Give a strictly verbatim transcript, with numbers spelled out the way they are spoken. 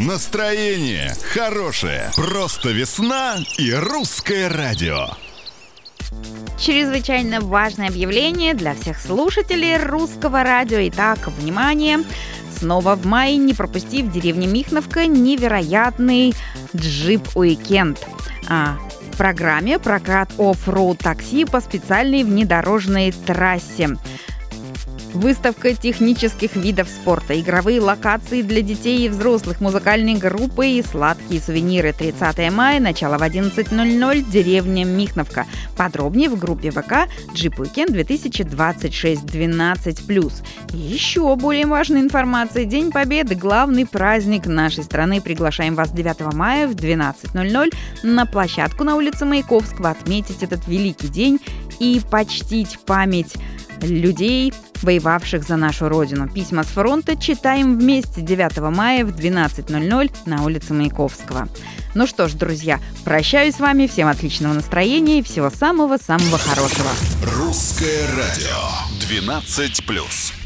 Настроение хорошее. Просто весна и русское радио. Чрезвычайно важное объявление для всех слушателей русского радио. Итак, внимание! Снова в мае не пропусти в деревне Михновка невероятный джип-уикенд. А, в программе прокат оффроуд такси по специальной внедорожной трассе. Выставка технических видов спорта, игровые локации для детей и взрослых, музыкальные группы и сладкие сувениры. тридцатого мая, начало в одиннадцать ноль ноль, деревня Михновка. Подробнее в группе ВК Джип Уикенд две тысячи двадцать шесть двенадцать плюс. И еще более важная информация. День Победы – главный праздник нашей страны. Приглашаем вас девятого мая в двенадцать ноль ноль на площадку на улице Маяковского отметить этот великий день и почтить память людей, воевавших за нашу Родину. Письма с фронта читаем вместе девятого мая в двенадцать ноль ноль на улице Маяковского. Ну что ж, друзья, прощаюсь с вами. Всем отличного настроения и всего самого-самого хорошего. Русское радио двенадцать плюс.